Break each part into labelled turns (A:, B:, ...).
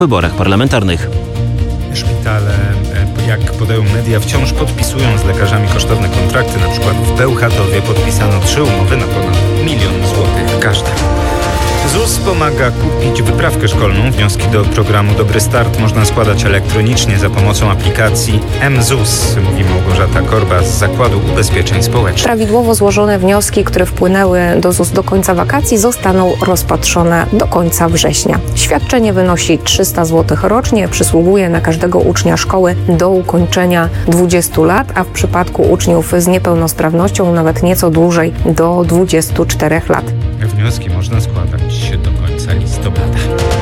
A: wyborach parlamentarnych.
B: Szpitale, jak podają media, wciąż podpisują z lekarzami kosztowne kontrakty. Na przykład w Bełchatowie podpisano 3 umowy na ponad 1 000 000 złotych każda. ZUS pomaga kupić wyprawkę szkolną. Wnioski do programu Dobry Start można składać elektronicznie za pomocą aplikacji mZUS, mówi Małgorzata Korba z Zakładu Ubezpieczeń Społecznych.
C: Prawidłowo złożone wnioski, które wpłynęły do ZUS do końca wakacji, zostaną rozpatrzone do końca września. Świadczenie wynosi 300 zł rocznie, przysługuje na każdego ucznia szkoły do ukończenia 20 lat, a w przypadku uczniów z niepełnosprawnością nawet nieco dłużej, do 24 lat.
B: Wnioski można składać do końca listopada.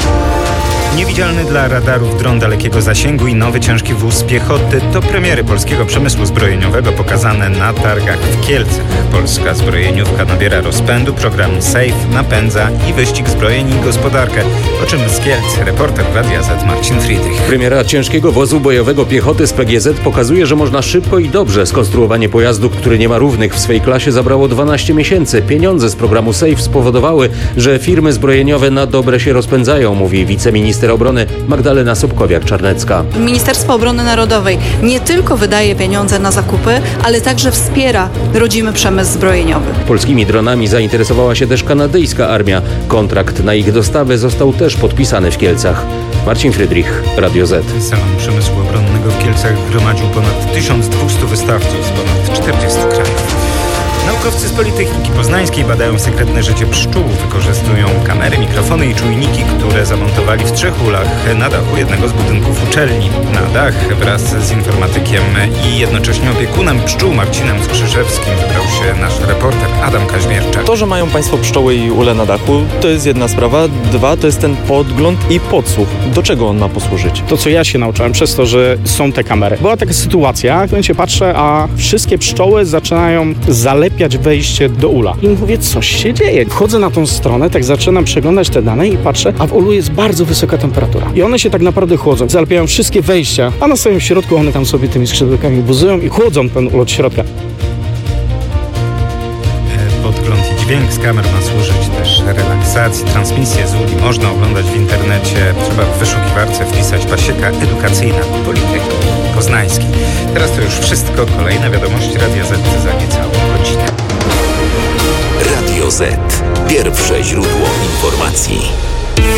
B: Niewidzialny dla radarów dron dalekiego zasięgu i nowy ciężki wóz piechoty to premiery polskiego przemysłu zbrojeniowego pokazane na targach w Kielcach. Polska zbrojeniówka nabiera rozpędu, program SAFE napędza i wyścig zbrojeń i gospodarkę. O czym z Kielc reporter Radia Z Marcin Friedrich.
D: Premiera ciężkiego wozu bojowego piechoty z PGZ pokazuje, że można szybko i dobrze. Skonstruowanie pojazdu, który nie ma równych w swej klasie, zabrało 12 miesięcy. Pieniądze z programu SAFE spowodowały, że firmy zbrojeniowe na dobre się rozpędzają, mówi wiceminister obrony Magdalena Sobkowiak-Czarnecka.
E: Ministerstwo Obrony Narodowej nie tylko wydaje pieniądze na zakupy, ale także wspiera rodzimy przemysł zbrojeniowy.
D: Polskimi dronami zainteresowała się też kanadyjska armia. Kontrakt na ich dostawę został też podpisany w Kielcach. Marcin Friedrich, Radio Z.
B: Salon Przemysłu Obronnego w Kielcach gromadził ponad 1200 wystawców z ponad 40 krajów. Naukowcy z Politechniki Poznańskiej badają sekretne życie pszczół. Wykorzystują kamery, mikrofony i czujniki, które zamontowali w 3 ulach na dachu jednego z budynków uczelni. Na dach wraz z informatykiem i jednocześnie opiekunem pszczół Marcinem Skrzyżewskim wybrał się nasz reporter Adam Kaźmierczak.
F: To, że mają Państwo pszczoły i ule na dachu, to jest jedna sprawa. 2, to jest ten podgląd i podsłuch. Do czego on ma posłużyć?
G: To, co ja się nauczyłem przez to, że są te kamery. Była taka sytuacja, w momencie patrzę, a wszystkie pszczoły zaczynają zalepiać wejście do ula. I mówię, coś się dzieje. Wchodzę na tą stronę, tak zaczynam przeglądać te dane i patrzę, a w ulu jest bardzo wysoka temperatura. I one się tak naprawdę chłodzą. Zalepiają wszystkie wejścia, a na samym środku one tam sobie tymi skrzydełkami buzują i chłodzą ten ul od środka.
B: Podgląd i dźwięk z kamer ma służyć też relaksacji. Transmisję z uli można oglądać w internecie. Trzeba w wyszukiwarce wpisać pasieka edukacyjna Politechniki Poznańskiej. Teraz to już wszystko. Kolejne wiadomości Radia Z za niecałą godzinę.
H: Radio Z. Pierwsze źródło informacji.